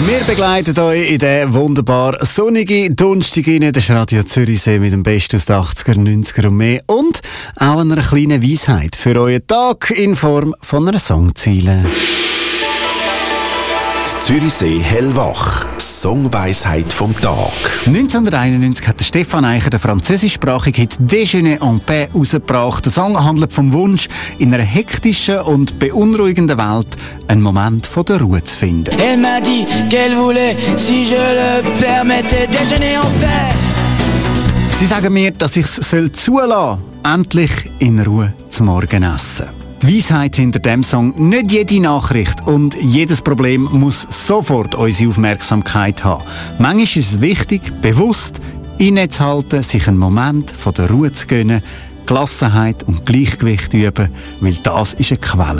Wir begleiten euch in den wunderbar sonnigen Donnerstag rein. Das ist Radio Zürichsee mit dem Besten aus den 80er, 90er und mehr. Und auch einer kleinen Weisheit für euren Tag in Form von einer Songzeile. Zürichsee hellwach. Songweisheit vom Tag. 1991 hat Stefan Eicher den französischsprachigen Hit «Déjeuner en paix» rausgebracht. Der Song handelt vom Wunsch, in einer hektischen und beunruhigenden Welt einen Moment von der Ruhe zu finden. Elle m'a dit qu'elle voulait, si je le permettais, déjeuner en paix. Sie sagen mir, dass ich es zulassen soll, endlich in Ruhe zum Morgen essen. Die Weisheit hinter dem Song: nicht jede Nachricht und jedes Problem muss sofort unsere Aufmerksamkeit haben. Manchmal ist es wichtig, bewusst innezuhalten, sich einen Moment von der Ruhe zu gönnen, Gelassenheit und Gleichgewicht üben, weil das ist eine Quelle